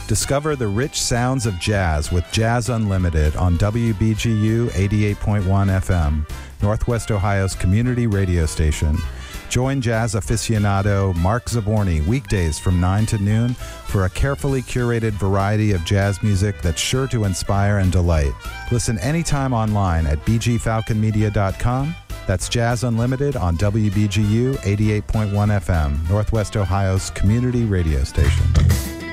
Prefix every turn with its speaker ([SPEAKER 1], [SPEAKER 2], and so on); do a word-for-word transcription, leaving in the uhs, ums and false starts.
[SPEAKER 1] Discover the rich sounds of jazz with Jazz Unlimited on W B G U eighty-eight point one F M, Northwest Ohio's community radio station. Join jazz aficionado Mark Zaborni weekdays from nine to noon for a carefully curated variety of jazz music that's sure to inspire and delight. Listen anytime online at b g falcon media dot com. That's Jazz Unlimited on W B G U eighty-eight point one F M, Northwest Ohio's community radio station.